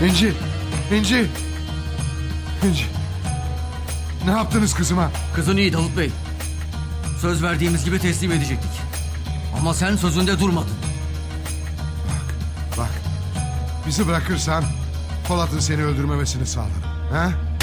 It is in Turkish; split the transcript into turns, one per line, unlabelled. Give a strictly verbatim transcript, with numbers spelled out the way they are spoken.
İnci! İnci! İnci! Ne yaptınız kızıma?
Kızın iyi Davut Bey. Söz verdiğimiz gibi teslim edecektik. Ama sen sözünde durmadın.
Bak, bak. Bizi bırakırsan Polat'ın seni öldürmemesini sağlarım. He?